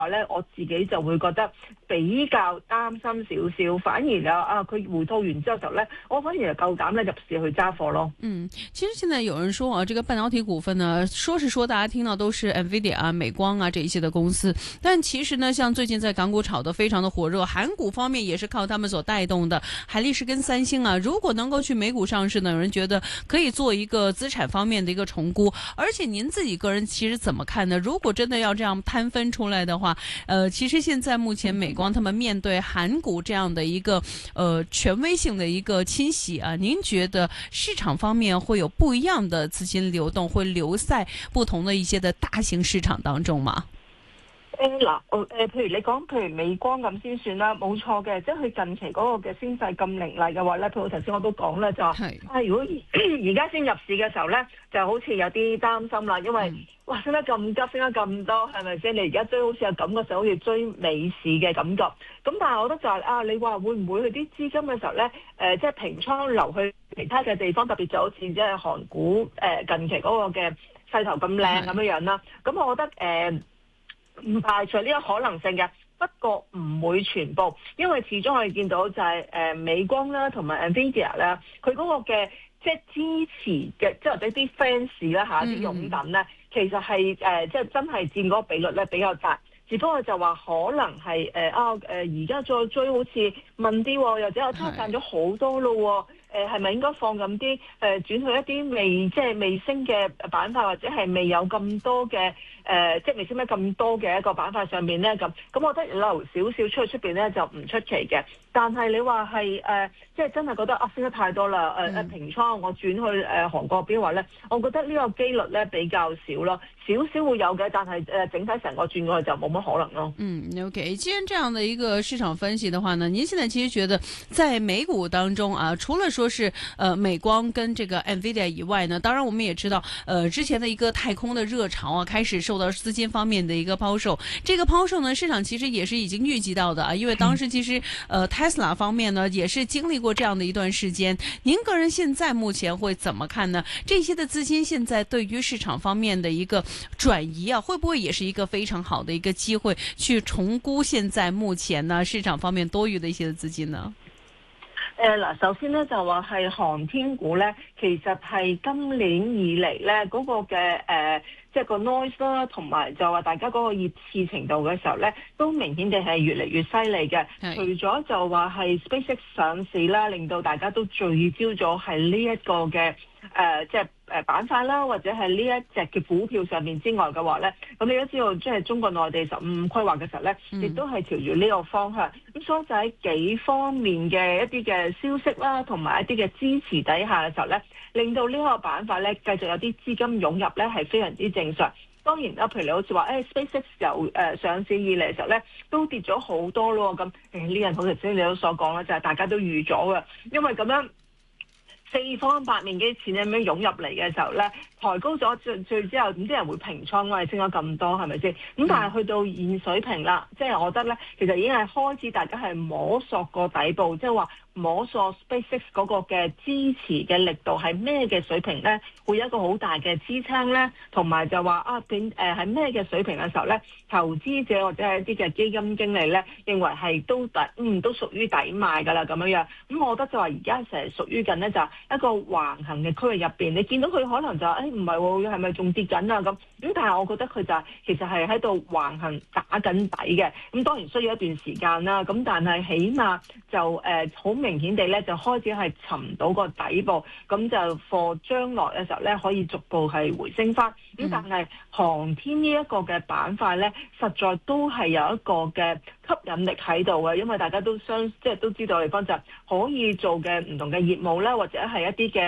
咧，我自己就會覺得比較擔心少少，反而佢回吐完之後就咧，我反而就夠膽咧入市去揸貨咯。 其實現在有人說啊，這個半導體股份呢，說是說大家聽到都是 NVIDIA 啊、美光啊這一些的公司，但其實呢，像最近在港股炒得非常的火熱，韓股方面也是靠他們所帶動的，海力士跟三星啊，如果能夠去美股上市呢，有人覺得可以做一個資產方面的一個重估。而且您自己個人其實怎麼看呢？如果真的要這樣攤分出來的話，其實現在目前美光他們面對韓股這樣的一個權威性的一個侵襲啊，您覺得市場方面會有不一樣的資金流動，會流在不同的一些的大型市場當中嗎？ 譬如你講，譬如美光咁先算啦，冇錯嘅，即係佢近期嗰個嘅升勢咁凌厲嘅話咧，譬如頭先我都講啦，就係如果而家先入市嘅時候咧，就好似有啲擔心啦，因為哇升得咁急，升得咁多，係咪先？你而家追好似有感覺上好似追美市嘅感覺，咁但係我覺得就係你話會唔會佢啲資金嘅時候咧，即係平倉流去其他嘅地方，特別就好似即係韓股近期嗰個嘅勢頭咁靚咁樣啦，咁我覺得唔排除呢個可能性嘅，不過唔會全部，因為始終我哋見到就係美光啦，同埋 NVIDIA 啦，佢嗰個嘅即係支持嘅，即係或者啲 fans 啦嚇，啲擁躉咧，其實係即係真係佔嗰個比率咧比較大，只不過就話可能係而家再追好似問啲喎，又或者我真係賺咗好多咯喎。係咪應該放咁啲轉去一啲未升嘅板塊，或者係未有咁多嘅即係未升得咁多嘅一個板塊上面咧？咁我覺得留少少出去出邊咧就唔出奇嘅。但係你話係即係真係覺得升得太多啦平倉，我轉去韓國邊話咧，我覺得呢個機率咧比較少咯，少少會有嘅，但係整體成個轉過去就冇乜可能咯。 OK， 既然這樣的一個市場分析的話呢，您現在其實覺得在美股當中啊，除了說是美光跟這個 NVIDIA 以外呢，當然我們也知道之前的一個太空的熱潮啊，開始受到資金方面的一個拋售。這個拋售呢，市場其實也是已經預計到的啊，因為當時其實Tesla 方面呢也是經歷過這樣的一段時間。您個人現在目前會怎麼看呢？這些的資金現在對於市場方面的一個轉移啊，會不會也是一個非常好的一個機會去重估現在目前呢市場方面多餘的一些的資金呢？ 首先咧就話係航天股咧，其實係今年以嚟咧嗰個嘅即係個 noise 啦，同埋就話大家嗰個熱刺程度嘅時候咧，都明顯地係越嚟越犀利嘅。除咗就話係 SpaceX 上市啦，令到大家都聚焦咗係呢一個嘅即係板塊啦，或者係呢一隻嘅股票上面之外嘅話咧，咁你都知道，即係中國內地15規劃嘅時候咧，亦都係朝住呢個方向。咁所以就喺幾方面嘅一啲嘅消息啦，同埋一啲嘅支持底下嘅時候咧，令到呢個板塊咧繼續有啲資金湧入咧，係非常之正常。當然啦，譬如你好似話SpaceX 由上市以嚟嘅時候咧，都跌咗好多咯。咁呢樣好似頭先你都所講啦，就係大家都預咗嘅，因為咁樣四方八面嘅錢咁樣湧入嚟嘅時候咧，抬高咗最之後，咁啲人會平倉，因為升咗咁多，係咪先？咁但係去到現水平啦，即係我覺得咧，其實已經係開始大家係摸索個底部，即係話摸索 SpaceX 嗰個嘅支持嘅力度係咩嘅水平咧，會有一個好大嘅支撐咧，同埋就話係咩嘅水平嘅時候咧，投資者或者係一啲嘅基金經理咧，認為係都屬於抵買㗎啦咁樣。咁我覺得就話而家成日屬於緊咧就係一個橫行嘅區域入邊，你見到佢可能就唔係喎，係咪仲跌緊啊咁？咁但係我覺得佢就係其實係喺度橫行打緊底嘅。咁當然需要一段時間啦。咁但係起碼就好明顯地咧，就開始係尋到個底部，咁就貨將來嘅時候咧，可以逐步係回升翻。咁但係航天呢一個嘅板塊咧，實在都係有一個嘅吸引力喺度嘅，因為大家都即係都知道地方就係可以做嘅唔同嘅業務啦，或者係一啲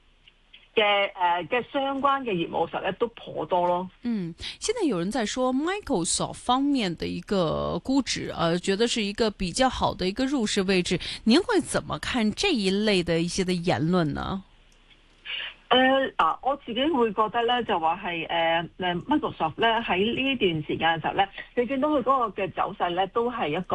嘅相關嘅業務實咧都頗多咯。 現在有人在說 Microsoft 方面的一個估值覺得是一個比較好的一個入市位置，您會怎麼看這一類的一些的言論呢？ 我自己會覺得咧，就話係Microsoft 咧喺呢段時間嘅時候咧，你見到佢嗰個嘅走勢咧，都係一個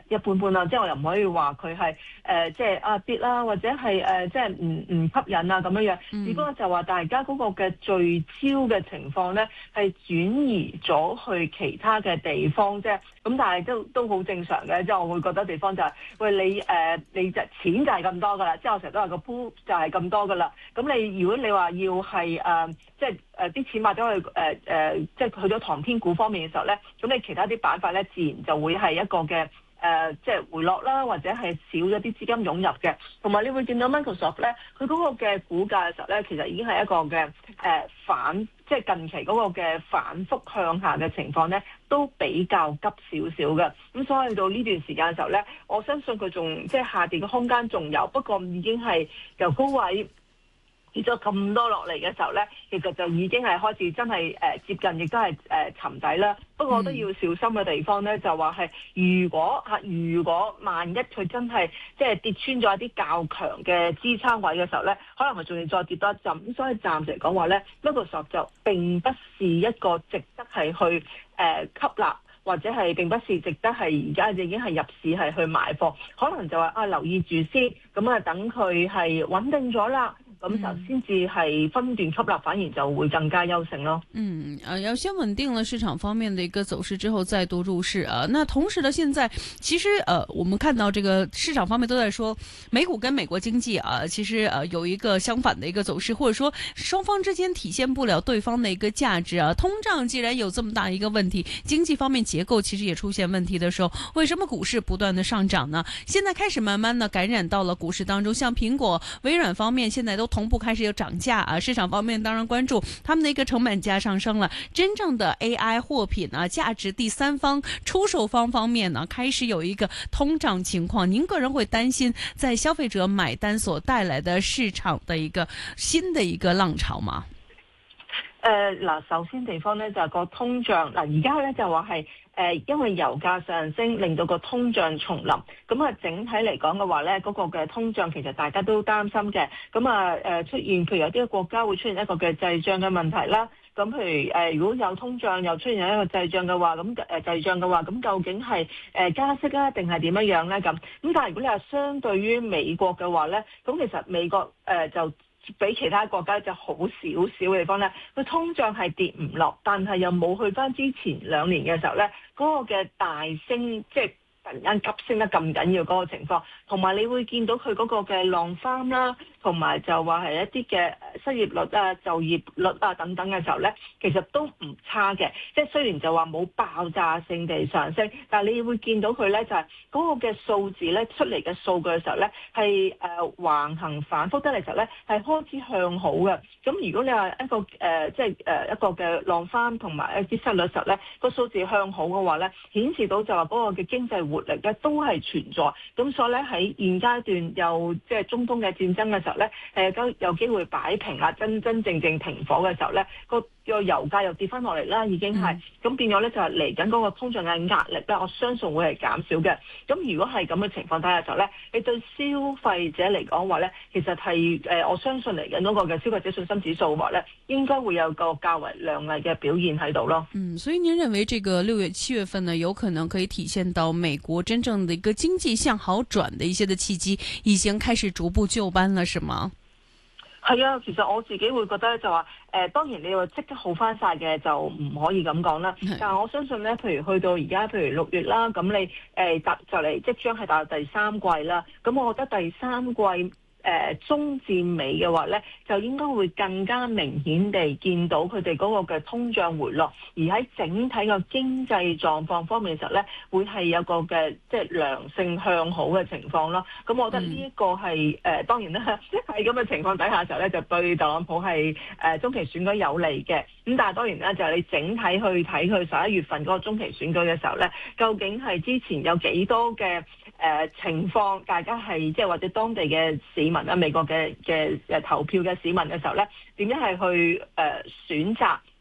一般般啦，即係我又唔可以話佢係即係跌啦，或者係即係唔吸引啊咁樣樣。只不過就話大家嗰個嘅聚焦嘅情況咧，係轉移咗去其他嘅地方啫。咁但係都好正常嘅，即係我會覺得地方就係、喂你就錢就係咁多噶啦，即係我成日都話個 pool 就係咁多噶啦。咁你如果你話要係即係啲錢買咗去即係去咗航天股方面嘅時候咧，咁你其他啲板塊咧自然就會係一個嘅即係回落啦，或者係少咗啲資金湧入嘅。同埋你會見到 Microsoft 咧，佢嗰個嘅股價嘅時候咧，其實已經係一個嘅即係近期嗰個嘅反覆向下嘅情況咧，都比較急少少嘅。咁所以到呢段時間嘅時候咧，我相信佢仲即係下跌嘅空間仲有，不過已經係由高位跌咗咁多落嚟嘅時候咧，其實就已經係開始真係接近，亦都係沉底啦。不過我都要小心嘅地方咧，就話係如果萬一佢真係即係跌穿咗一啲較強嘅支撐位嘅時候咧，可能佢仲要再跌多一陣。咁所以暫時嚟講話咧，Microsoft就並不是一個值得係去吸納，或者係並不是值得係而家已經係入市係去買貨，可能就話留意住先，咁等佢係穩定咗啦。咁就先至係分段吸納，反而就會更加優勝咯。 要先穩定了市場方面的一個走勢之後再度入市啊。那同時呢，現在其實我們看到這個市場方面都在說美股跟美國經濟啊，其實有一個相反的一個走勢，或者說雙方之間體現不了對方的一個價值啊。通脹既然有這麼大一個問題，經濟方面結構其實也出現問題的時候，為什麼股市不斷的上漲呢？現在開始慢慢的感染到了股市當中，像蘋果、微軟方面現在都同步開始有漲價啊，市場方面當然關注他們的一個成本價上升了，真正的 AI 貨品啊，價值第三方出售方面呢，開始有一個通脹情況。您個人會擔心在消費者買單所帶來的市場的一個新的一個浪潮嗎？ 首先地方咧就係個通脹，而家咧就話係因為油價上升，令到個通脹重臨。咁啊，整體嚟講嘅話咧，嗰個嘅通脹其實大家都擔心嘅。咁啊出現譬如有啲國家會出現一個嘅滯脹嘅問題啦。咁譬如如果有通脹又出現一個滯脹嘅話，咁究竟係加息啊，定係點樣樣咧？咁但係如果你係相對於美國嘅話咧，咁其實美國就比其他國家就好少少嘅地方咧，佢通脹係跌唔落，但係又冇去翻之前2年嘅時候咧，嗰個嘅大升，即係突然間急升得咁緊要嗰個情況，同埋你會見到佢嗰個嘅浪翻啦，同埋就話係一啲嘅失業率啊、就業率啊等等嘅時候咧，其實都唔差嘅。即係雖然就話冇爆炸性地上升，但係你會見到佢咧就係嗰個嘅數字咧出嚟嘅數據嘅時候咧係橫行反覆得嚟時候咧係開始向好嘅。咁如果你話一個即係一個嘅浪翻同埋一啲失率時候咧個數字向好嘅話咧，顯示到就話嗰個嘅經濟活力咧都係存在。咁所以咧喺現階段又即係中東嘅戰爭嘅時候咧，都有機會擺平啦，真正停火嘅時候咧，個油價又跌翻落嚟啦，已經係咁變咗咧，就係嚟緊嗰個通脹嘅壓力咧，我相信會係減少嘅。咁如果係咁嘅情況底下嘅時候咧，你對消費者嚟講話咧，其實係我相信嚟緊嗰個嘅消費者信心指數話咧，應該會有個較為亮麗嘅表現喺度咯。 所以您認為這個6月、7月份呢，有可能可以體現到美國真正的一個經濟向好轉的一些的契機，已經開始逐步就班了，是嗎？ 係啊，其實我自己會覺得就話當然你話即刻好翻晒嘅就唔可以咁講啦。但係我相信咧，譬如去到而家，譬如6月啦，咁你就嚟即將係踏入第三季啦。咁我覺得第三季中至尾嘅話咧，就應該會更加明顯地見到佢哋嗰個嘅通脹回落，而喺整體個經濟狀況方面嘅時候咧，會係有個嘅即係良性向好嘅情況咯。咁我覺得呢一個係當然啦，喺咁嘅情況底下嘅時候咧，就對特朗普係中期選舉有利嘅。咁但係當然咧，就係你整體去睇佢11月份嗰個中期選舉嘅時候咧，究竟係之前有幾多嘅情況，大家係即係或者當地嘅市民啊，美國嘅投票嘅市民嘅時候咧，點樣係去選擇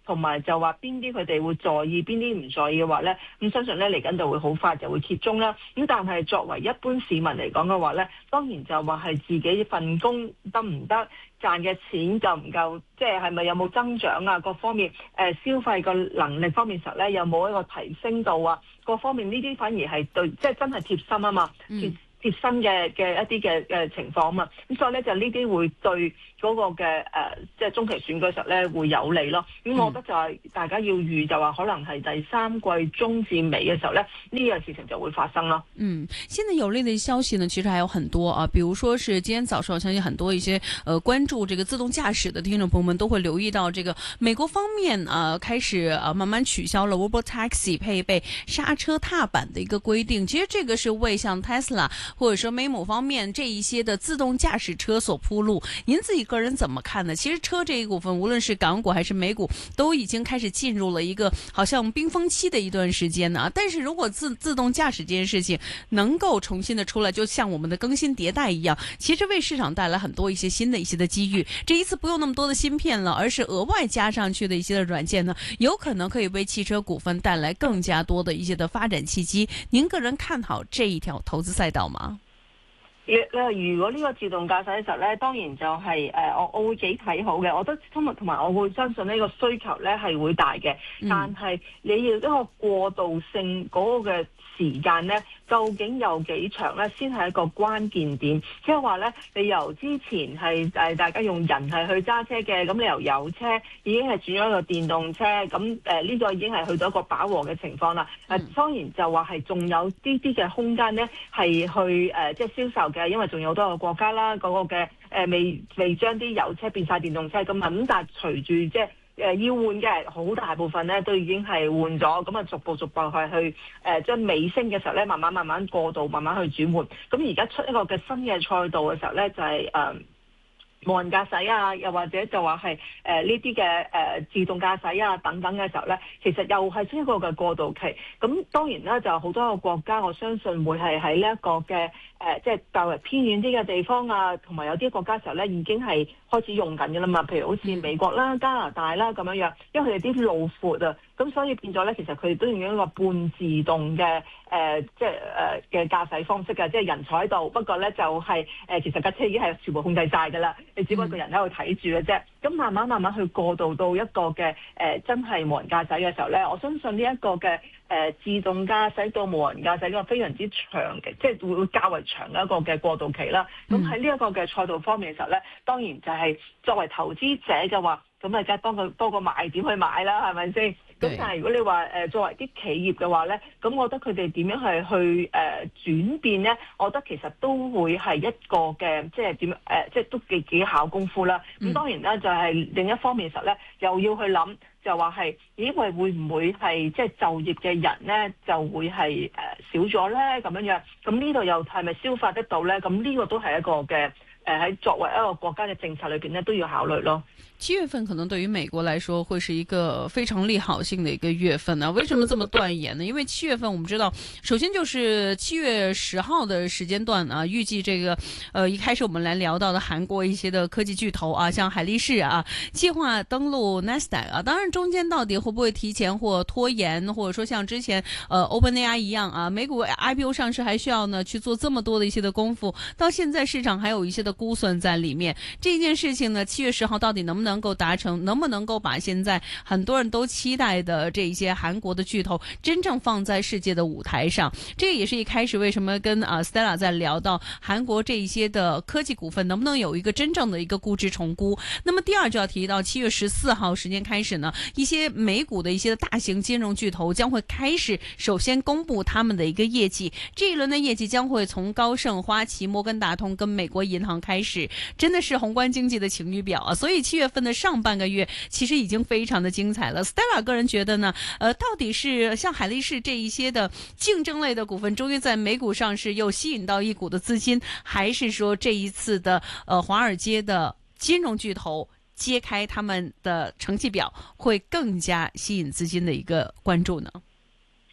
同埋就話邊啲佢哋會在意，邊啲唔在意嘅話咧，咁相信咧嚟緊就會好快就會揭盅啦。咁但係作為一般市民嚟講嘅話咧，當然就話係自己份工得唔得，賺嘅錢夠唔夠，即係咪有冇增長啊，各方面消費個能力方面實咧有冇一個提升度啊，各方面呢啲反而係對，即係真係貼心啊嘛，貼身嘅一啲嘅情況啊嘛，咁所以咧就呢啲會對嗰個嘅即係中期選舉時候咧會有利咯。咁我覺得就係大家要預就話可能係第三季中至尾嘅時候咧，呢樣事情就會發生咯。 現在有利的消息呢，其實還有很多啊，比如說是今天早上，我相信很多一些關注這個自動駕駛的聽眾朋友們都會留意到，這個美國方面開始慢慢取消了 Robotaxi 配備剎車踏板的一個規定。其實這個是為像 Tesla 或者說美某方面這一些的自動駕駛車所鋪路，您自己個人怎麼看呢？其實車這一股份，無論是港股還是美股，都已經開始進入了一個好像冰封期的一段時間呢。但是如果自動駕駛這件事情能夠重新的出來，就像我們的更新迭代一樣，其實為市場帶來很多一些新的一些的機遇。這一次不用那麼多的芯片了，而是額外加上去的一些的軟件呢，有可能可以為汽車股份帶來更加多的一些的發展契機。您個人看好這一條投資賽道嗎？ 如果呢個自動駕駛嘅時候咧，當然就係我會幾睇好嘅。我覺得同埋我會相信呢個需求咧係會大嘅，但係你要一個過渡性嗰個嘅時間咧，究竟有幾長咧，先係一個關鍵點。即係話咧，你由之前係大家用人係去揸車嘅，咁你由油車已經係轉咗一個電動車，咁呢個已經係去到一個飽和嘅情況啦。當然就話係仲有啲嘅空間咧，係去即係銷售嘅，因為仲有好多個國家啦，嗰個嘅未將啲油車變晒電動車咁但係隨住即係要換嘅好大部分咧，都已經係換咗，咁逐步係去將尾聲嘅時候咧，慢慢過渡，慢慢去轉換。咁而家出一個嘅新嘅賽道嘅時候咧，就係無人駕駛啊，又或者就話係呢啲嘅自動駕駛啊等等嘅時候咧，其實又係一個嘅過渡期。咁當然啦，就好多個國家，我相信會係喺呢一個嘅即係較為偏遠啲嘅地方啊，同埋有啲國家嘅時候咧，已經係開始用緊嘅啦嘛。譬如好似美國啦、加拿大啦咁樣樣，因為佢哋啲路闊啊，咁所以變咗咧，其實佢哋都用一個半自動嘅即係嘅駕駛方式嘅，即係人坐喺度，不過咧就係其實架車已經係全部控制晒㗎啦。你只不過個人喺度睇住嘅啫，咁慢慢去過渡到一個嘅真係無人駕駛嘅時候咧，我相信呢一個嘅自動駕駛到無人駕駛呢個非常之長嘅，即係會較為長嘅一個嘅過渡期啦。咁喺呢一個嘅賽道方面嘅時候咧，當然就係作為投資者嘅話，咁啊梗係當佢多個賣點去買啦，係咪先？咁但係如果你話作為啲企業嘅話咧，咁我覺得佢哋點樣係去轉變咧？我覺得其實都會係一個嘅，即係點即係都幾考功夫啦。咁當然啦，就係另一方面實咧，又要去諗，就話係咦，會唔會係即係就業嘅人咧就會係少咗咧咁樣樣？咁呢度又係咪消化得到咧？咁呢個都係一個嘅喺作為一個國家嘅政策裏邊咧都要考慮咯。 7月份可能對於美國來說會是一個非常利好性的一個月份呢？為什麼這麼斷言呢？因為7月份我們知道，首先就是7月10號的時間段啊，預計這個一開始我們來聊到的韓國一些的科技巨頭啊，像海力士啊，計劃登陸 Nasdaq 啊，當然中間到底會不會提前或拖延，或者說像之前OpenAI 一樣啊，美股 IPO 上市還需要呢去做這麼多的一些的功夫，到現在市場還有一些的估算在裡面。這件事情呢，7月10號到底能夠達成，能不能夠把現在很多人都期待的這一些韓國的巨頭真正放在世界的舞台上？這個也是一開始為什麼跟Stella 在聊到韓國這一些的科技股份能不能有一個真正的一個估值重估。那麼第二就要提到7月14號時間開始呢，一些美股的一些大型金融巨頭將會開始首先公布他們的一個業績，這一輪的業績將會從高盛、花旗、摩根大通跟美國銀行開始，真的是宏觀經濟的晴雨表啊！所以7月份的上半個月其實已經非常的精彩了。Stella 個人覺得呢，到底是像海力士這一些的競爭類的股份，終於在美股上市又吸引到一股的資金，還是說這一次的華爾街的金融巨頭揭開他們的成績表，會更加吸引資金的一個關注呢？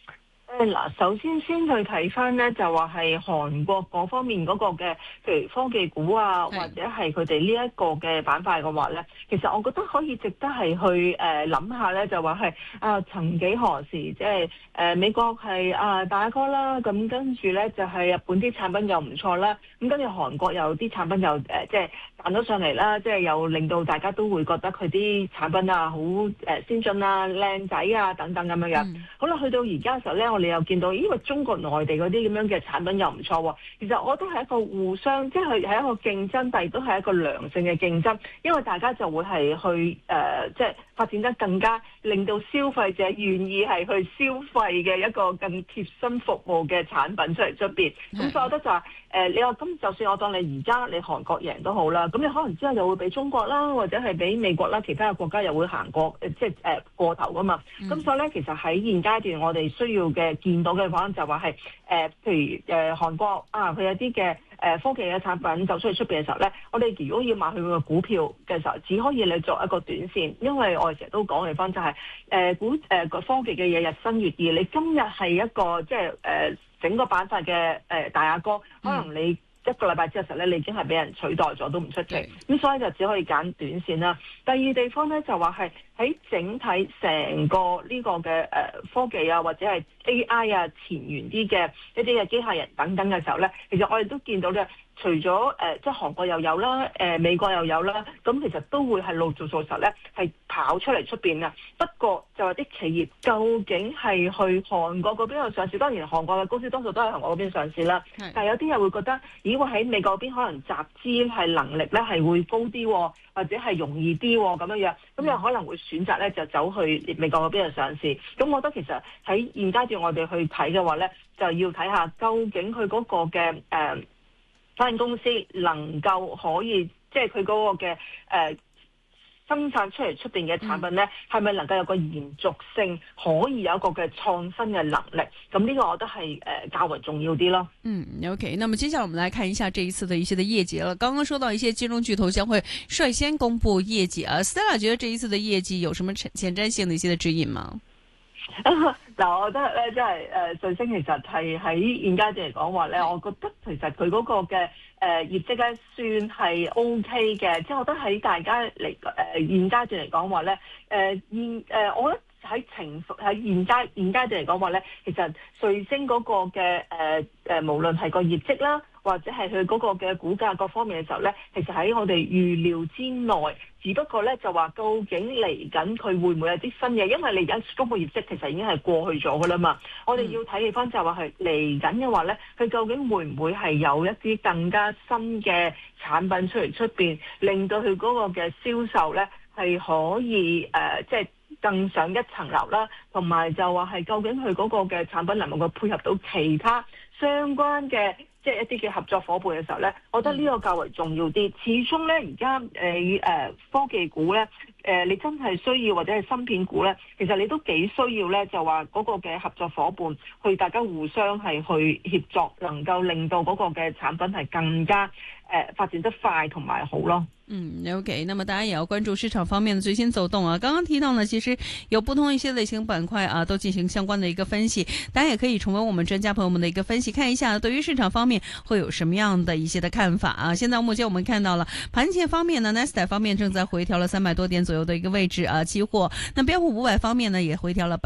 嗱，首先去睇翻咧，就話係韓國嗰方面嗰個嘅，譬如科技股啊，或者係佢哋呢一個嘅板塊嘅話咧，其實我覺得可以值得係去諗下咧，就話係曾幾何時，即係美國係大哥啦，咁跟住咧就係日本啲產品又唔錯啦，咁跟住韓國有啲產品又即係彈咗上嚟啦，即係又令到大家都會覺得佢啲產品啊好先進啊、靚仔啊等等咁樣樣。好啦，去到而家嘅時候咧，我哋又見到，因為中國內地嗰啲咁樣嘅產品又唔錯喎。其實我覺得係一個互相，即係係一個競爭，但係都係一個良性嘅競爭，因為大家就會係去即係發展得更加令到消費者願意係去消費嘅一個更貼身服務嘅產品出嚟出邊。咁所以我覺得就係你話咁，就算我當你而家你韓國贏都好啦，咁你可能之後又會俾中國啦，或者係俾美國啦，其他嘅國家又會行過即係過頭噶嘛。咁所以咧，其實喺現階段我哋需要嘅見到嘅話就話係譬如韓國佢有啲嘅科技嘅產品走出去出邊嘅時候咧，我哋如果要買佢嘅股票嘅時候，只可以你作一個短線，因為我哋成日都講嘅方就係個科技嘅嘢日新月異，你今日係一個即係整個板塊嘅大阿哥，可能你一個禮拜之後咧，你已經係俾人取代咗都唔出奇。咁所以就只可以揀短線啦。第二地方咧就話係喺整體成個呢個嘅科技啊，或者係 AI 啊前沿啲嘅一啲嘅機械人等等嘅時候咧，其實我哋都見到咧，除咗即係韓國又有啦，美國又有啦，咁其實都會係陸續做實咧係跑出嚟出邊啊。不過就話啲企業究竟係去韓國嗰邊去上市，當然韓國嘅公司多數都喺韓國嗰邊上市啦。但係有啲人會覺得，咦？我喺美國嗰邊可能集資係能力咧係會高啲，或者係容易啲咁樣樣，咁有可能會選擇咧就走去美國嗰邊去上市。咁我覺得其實喺現階段我哋去睇嘅話咧，就要睇下究竟佢嗰個嘅間公司能夠可以即係佢嗰個嘅生產出嚟出邊嘅產品咧，係咪能夠有個延續性，可以有一個嘅創新嘅能力？咁呢個我覺得係較為重要啲咯。 OK， 那麼接下來我們來看一下這一次的一些的業績了。剛剛說到一些金融巨頭將會率先公布業績啊 ，Stella 覺得這一次的業績有什麼前瞻性的一些的指引嗎？ 嗱，我覺得咧，即係瑞星其實係喺現階段嚟講話咧，我覺得其實佢嗰個嘅業績咧算係 OK 嘅，即係我覺得喺大家嚟現階段嚟講話咧，我覺得喺現階段嚟講話咧，其實瑞星嗰個嘅無論係個業績啦，或者係佢嗰個嘅股價各方面嘅時候咧，其實喺我哋預料之內。只不過咧就話究竟嚟緊佢會唔會有啲新嘢？因為你而家公布業績其實已經係過去咗噶啦嘛。我哋要睇起翻就話係嚟緊嘅話咧，佢究竟會唔會係有一啲更加新嘅產品出嚟出邊，令到佢嗰個嘅銷售咧係可以即係更上一層樓啦。同埋就話係究竟佢嗰個嘅產品能唔能夠配合到其他相關嘅即係一啲嘅合作夥伴嘅時候咧，我覺得呢個較為重要啲。始終咧而家科技股咧你真係需要或者係芯片股咧，其實你都幾需要咧，就話嗰個嘅合作夥伴去大家互相係去協作，能夠令到嗰個嘅產品係更加發展得快同埋好咯。 OK， 那麼大家也要關注市場方面的最新走動啊。剛剛提到呢，其實有不同一些類型板塊啊，都進行相關的一個分析。大家也可以重溫我們專家朋友們的一個分析，看一下對於市場方面會有什麼樣的一些的看法啊。現在目前我們看到了盤前方面呢 ，Nasdaq 方面正在回調了300多點左右的一個位置啊，期貨。那標普500方面呢，也回調了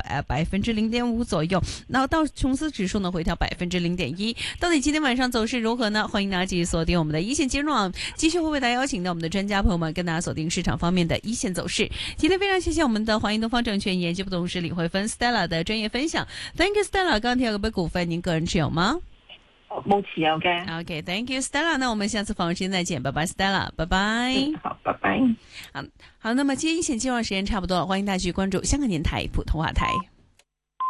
0.5%左右。那道瓊斯指數呢，回調0.1%。到底今天晚上走勢如何呢？歡迎大家繼續鎖定我們的一線金融網，繼續會為大家邀請到我們的專家朋友們跟大家鎖定市場方面的一線走勢。今天非常謝謝我們的華盈東方證券研究部董事李慧芬 Stella 的專業分享。Thank you Stella。剛剛提到嘅股份，您個人持有嗎？ 冇持有嘅。 OK，Thank you Stella。那我們下次訪問時間再見，拜拜 Stella，拜拜。 好，拜拜。 好，那麼今天一線金融時間差不多了，歡迎大家繼續關注香港電台普通話台。